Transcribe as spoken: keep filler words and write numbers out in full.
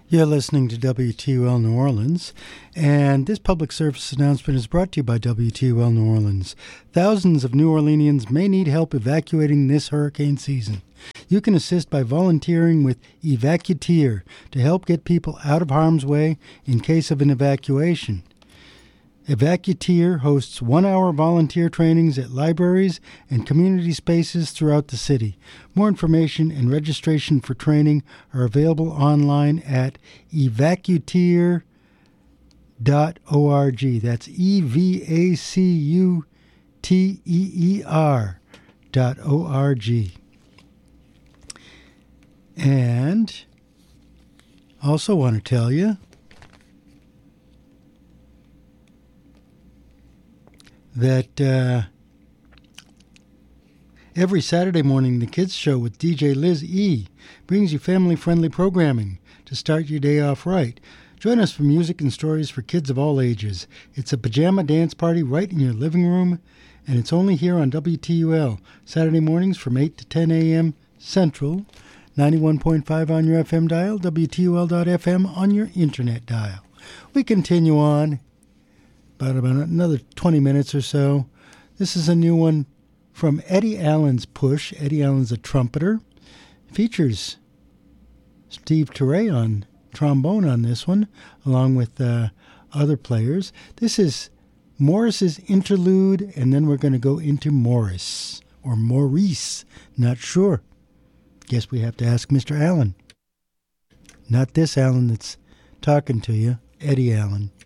You're listening to W T U L New Orleans, and this public service announcement is brought to you by W T U L New Orleans. Thousands of New Orleanians may need help evacuating this hurricane season. You can assist by volunteering with Evacuteer to help get people out of harm's way in case of an evacuation. Evacuteer hosts one-hour volunteer trainings at libraries and community spaces throughout the city. More information and registration for training are available online at evacuteer dot org. That's E V A C U T E E R dot O R G. And also want to tell you that uh, every Saturday morning, the Kids Show with D J Liz E. brings you family-friendly programming to start your day off right. Join us for music and stories for kids of all ages. It's a pajama dance party right in your living room, and it's only here on W T U L, Saturday mornings from eight to ten a.m. Central, ninety-one point five on your F M dial, W T U L dot F M on your internet dial. We continue on. About, about another twenty minutes or so. This is a new one from Eddie Allen's Push. Eddie Allen's a trumpeter. Features Steve Turre on trombone on this one, along with uh, other players. This is Morris's Interlude, and then we're going to go into Morris, or Maurice. Not sure. Guess we have to ask Mister Allen. Not this Allen that's talking to you, Eddie Allen.